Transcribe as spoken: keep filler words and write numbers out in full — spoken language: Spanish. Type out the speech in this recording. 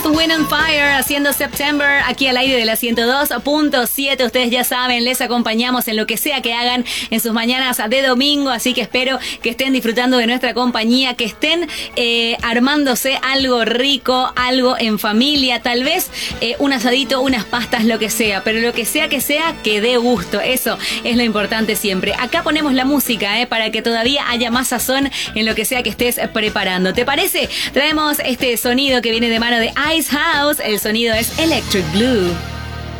Earth, Wind and Fire haciendo September aquí al aire de la ciento dos punto siete. Ustedes ya saben, les acompañamos en lo que sea que hagan en sus mañanas de domingo, así que espero que estén disfrutando de nuestra compañía, que estén eh, armándose algo rico, algo en familia, tal vez eh, un asadito, unas pastas, lo que sea, pero lo que sea que sea, que dé gusto. Eso es lo importante siempre. Acá ponemos la música eh, para que todavía haya más sazón en lo que sea que estés preparando. ¿Te parece? Traemos este sonido que viene de mano de Ice House. El sonido es Electric Blue.